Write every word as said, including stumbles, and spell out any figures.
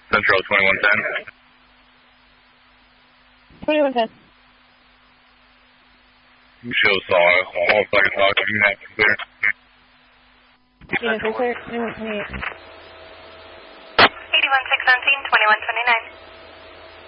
Central twenty-one ten. twenty-one ten. Show saw all if I can talk to you next. Clear. Unit clear. twenty-one twenty-eight. eighty-one six seventeen, twenty-one twenty-nine.